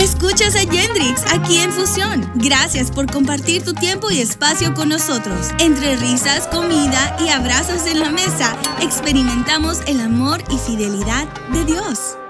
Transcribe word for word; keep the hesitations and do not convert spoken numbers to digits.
Escuchas a Yendrix aquí en Fusión. Gracias por compartir tu tiempo y espacio con nosotros. Entre risas, comida y abrazos en la mesa, experimentamos el amor y fidelidad de Dios.